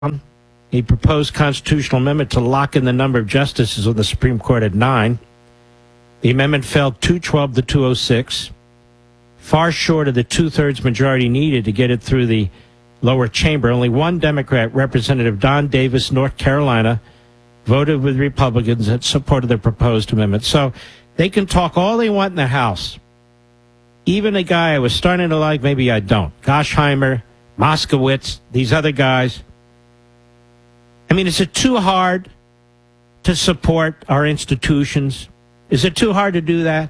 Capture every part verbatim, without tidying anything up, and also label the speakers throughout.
Speaker 1: a proposed constitutional amendment to lock in the number of justices on the Supreme Court at nine. The amendment failed two twelve to two oh six, far short of the two-thirds majority needed to get it through the lower chamber. Only one Democrat, Representative Don Davis, North Carolina, voted with Republicans that supported the proposed amendment. So they can talk all they want in the House. Even a guy I was starting to like, maybe I don't, Gostheimer, Moskowitz, these other guys. I mean, is it too hard to support our institutions? Is it too hard to do that?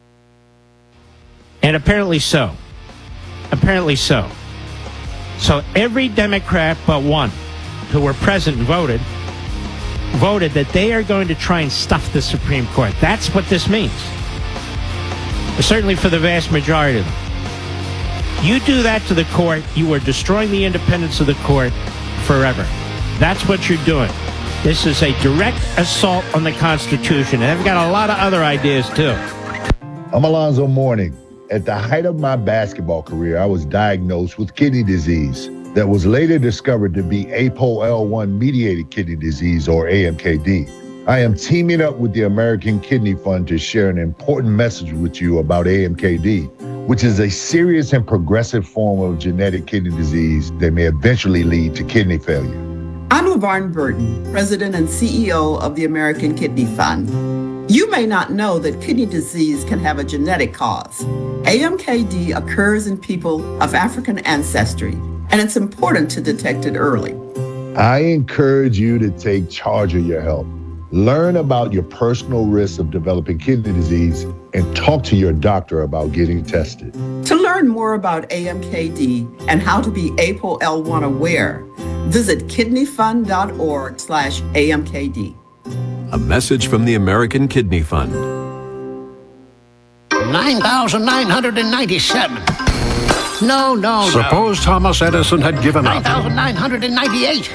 Speaker 1: And apparently so. Apparently so. So every Democrat but one who were present and voted, voted that they are going to try and stuff the Supreme Court. That's what this means. Certainly for the vast majority of them. You do that to the court, you are destroying the independence of the court forever. That's what you're doing. This is a direct assault on the Constitution. And they've got a lot of other ideas, too.
Speaker 2: I'm Alonzo Mourning. At the height of my basketball career, I was diagnosed with kidney disease that was later discovered to be A P O L one mediated kidney disease, or A M K D. I am teaming up with the American Kidney Fund to share an important message with you about A M K D, which is a serious and progressive form of genetic kidney disease that may eventually lead to kidney failure.
Speaker 3: I'm LaVarn Burton, President and C E O of the American Kidney Fund. You may not know that kidney disease can have a genetic cause. A M K D occurs in people of African ancestry, and it's important to detect it early.
Speaker 2: I encourage you to take charge of your health. Learn about your personal risks of developing kidney disease and talk to your doctor about getting tested.
Speaker 3: To learn more about A M K D and how to be A P O L one aware, visit kidneyfund.org slash AMKD.
Speaker 4: A message from the American Kidney Fund.
Speaker 5: nine thousand nine hundred ninety-seven. No, no,
Speaker 6: Suppose
Speaker 5: no.
Speaker 6: Thomas Edison had given up.
Speaker 5: nine thousand nine hundred ninety-eight.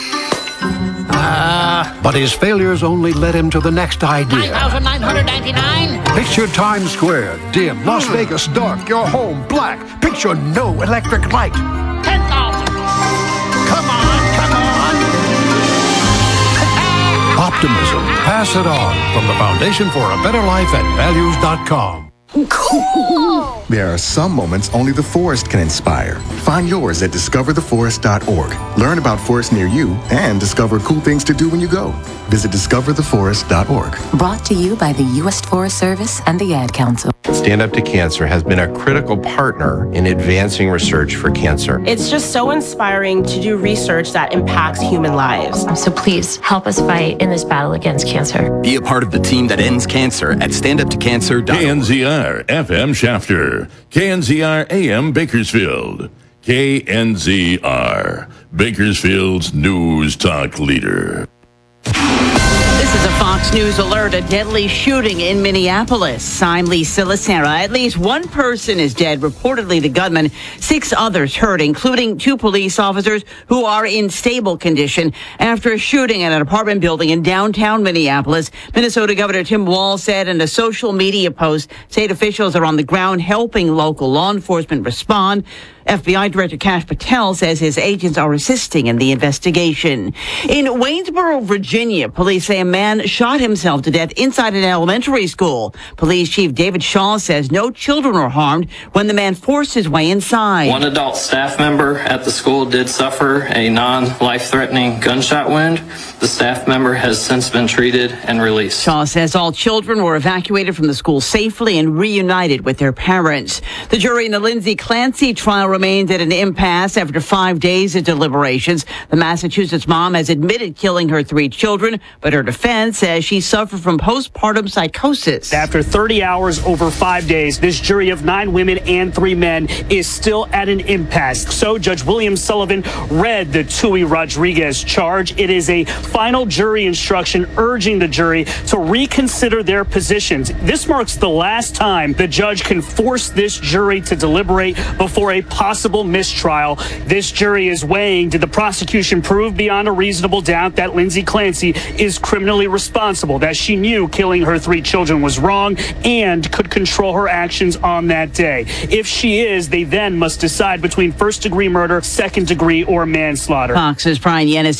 Speaker 5: Uh,
Speaker 6: but his failures only led him to the next idea.
Speaker 5: nine thousand nine hundred ninety-nine.
Speaker 6: Picture Times Square, dim. Las
Speaker 5: Hmm.
Speaker 6: Vegas, dark. Your home, black. Picture no electric light.
Speaker 5: ten thousand. Come on, come on.
Speaker 6: Optimism. Pass it on. From the Foundation for a Better Life at values dot com.
Speaker 7: Cool! There are some moments only the forest can inspire. Find yours at discover the forest dot org. Learn about forests near you and discover cool things to do when you go. Visit discover the forest dot org.
Speaker 8: Brought to you by the U S Forest Service and the Ad Council.
Speaker 9: Stand Up to Cancer has been a critical partner in advancing research for cancer.
Speaker 10: It's just so inspiring to do research that impacts human lives.
Speaker 11: So please help us fight in this battle against cancer.
Speaker 12: Be a part of the team that ends cancer at stand up to cancer dot org.
Speaker 13: K N Z R F M Shafter, K N Z R A M Bakersfield, K N Z R, Bakersfield's news talk leader.
Speaker 14: This is a Fox News alert. A deadly shooting in Minneapolis. I'm Lisa Lacera. At least one person is dead, reportedly the gunman. Six others hurt, including two police officers who are in stable condition after a shooting at an apartment building in downtown Minneapolis. Minnesota Governor Tim Walz said in a social media post, state officials are on the ground helping local law enforcement respond. F B I Director Kash Patel says his agents are assisting in the investigation. In Waynesboro, Virginia, police say a man shot himself to death inside an elementary school. Police Chief David Shaw says no children were harmed when the man forced his way inside.
Speaker 15: One adult staff member at the school did suffer a non-life-threatening gunshot wound. The staff member has since been treated and released.
Speaker 14: Shaw says all children were evacuated from the school safely and reunited with their parents. The jury in the Lindsay Clancy trial remains at an impasse after five days of deliberations. The Massachusetts mom has admitted killing her three children, but her defense says she suffered from postpartum psychosis.
Speaker 16: After thirty hours over five days, this jury of nine women and three men is still at an impasse. So Judge William Sullivan read the Tui Rodriguez charge. It is a final jury instruction urging the jury to reconsider their positions. This marks the last time the judge can force this jury to deliberate before a possible mistrial. This jury is weighing, did the prosecution prove beyond a reasonable doubt that Lindsay Clancy is criminally responsible, that she knew killing her three children was wrong and could control her actions on that day? If she is, they then must decide between first-degree murder, second-degree, or manslaughter.
Speaker 14: Fox's Brian Yennis